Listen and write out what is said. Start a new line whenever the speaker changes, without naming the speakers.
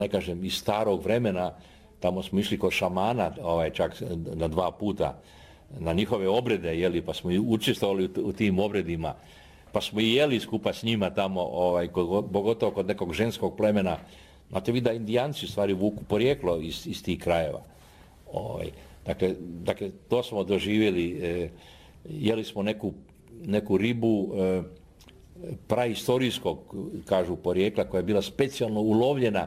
ne kažem, iz starog vremena, tamo smo išli kod šamana, čak na 2 puta, na njihove obrede, jeli, pa smo i učestvovali u tim obredima, pa smo i jeli skupa s njima tamo, pogotovo kod nekog ženskog plemena. Znate vi da Indijanci u stvari vuku porijeklo iz tih krajeva. Dakle, to smo doživjeli, jeli smo neku ribu praistorijskog, kažu, porijekla koja je bila specijalno ulovljena